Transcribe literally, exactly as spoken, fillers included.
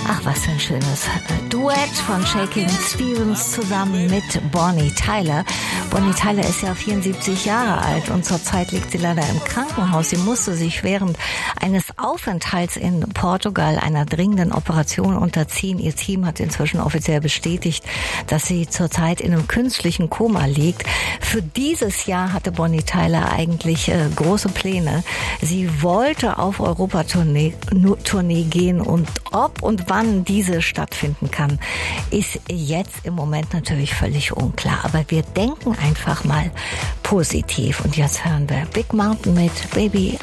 Ach, was für ein schönes Duett von Shakin' Stevens zusammen mit Bonnie Tyler. Bonnie Tyler ist ja vierundsiebzig Jahre alt und zurzeit liegt sie leider im Krankenhaus. Sie musste sich während eines Aufenthalts in Portugal einer dringenden Operation unterziehen. Ihr Team hat inzwischen offiziell bestätigt, dass sie zurzeit in einem künstlichen Koma liegt. Für dieses Jahr hatte Bonnie Tyler eigentlich äh, große Pläne. Sie wollte auf Europatournee Tournee gehen und ob und wann diese stattfinden kann, ist jetzt im Moment natürlich völlig unklar. Aber wir denken einfach mal positiv. Und jetzt hören wir Big Mountain mit Baby